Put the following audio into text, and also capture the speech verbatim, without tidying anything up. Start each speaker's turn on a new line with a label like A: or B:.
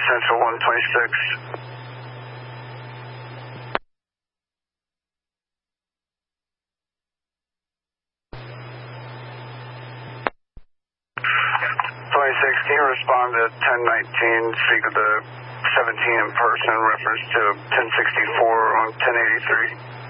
A: Central one twenty-six. twenty-six, can you respond to ten nineteen, speak with the seventeen in person, reference to ten sixty-four on ten eighty-three?